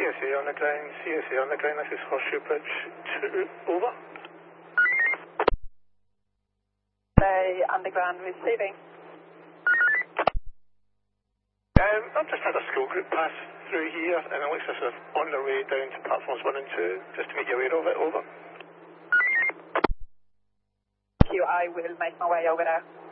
CSA on the ground, CSA on the ground, this is Horseshoe Bridge 2, over. Underground receiving. I've just had a school group pass through here, and it looks as if on their way down to platforms 1 and 2, just to make you aware of it, over. I will make my way over there.